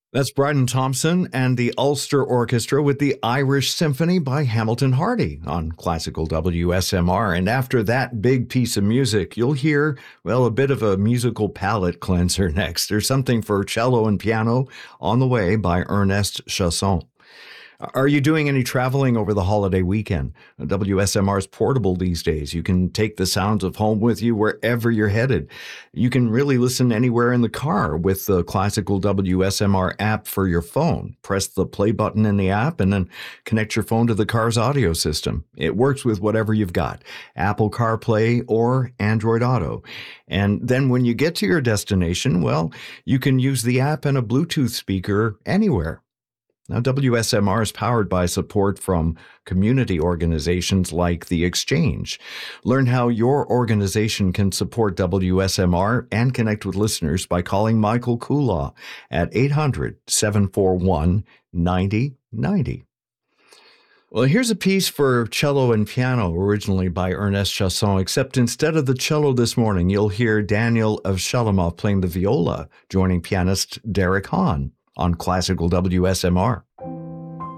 That's Bryden Thompson and the Ulster Orchestra with the Irish Symphony by Hamilton Hardy on classical WSMR. And after that big piece of music, you'll hear, well, a bit of a musical palate cleanser next. There's something for cello and piano on the way by Ernest Chasson. Are you doing any traveling over the holiday weekend? WSMR is portable these days. You can take the sounds of home with you wherever you're headed. You can really listen anywhere in the car with the classical WSMR app for your phone. Press the play button in the app and then connect your phone to the car's audio system. It works with whatever you've got, Apple CarPlay or Android Auto. And then when you get to your destination, well, you can use the app and a Bluetooth speaker anywhere. Now, WSMR is powered by support from community organizations like The Exchange. Learn how your organization can support WSMR and connect with listeners by calling Michael Kulaw at 800-741-9090. Well, here's a piece for cello and piano, originally by Ernest Chasson, except instead of the cello this morning, you'll hear Daniel Avshalomov playing the viola, joining pianist Derek Hahn on classical WSMR.